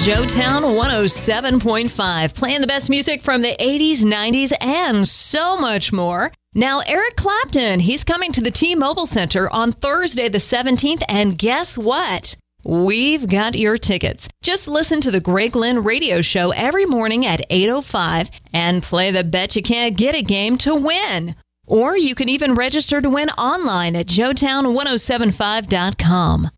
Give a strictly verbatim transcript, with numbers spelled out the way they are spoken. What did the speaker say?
Joetown one oh seven point five, playing the best music from the eighties, nineties, and so much more. Now, Eric Clapton, he's coming to the T-Mobile Center on Thursday the seventeenth, and guess what? We've got your tickets. Just listen to the Greg Lynn radio show every morning at eight oh five and play the Bet You Can't Get It game to win. Or you can even register to win online at joetown ten seventy-five dot com.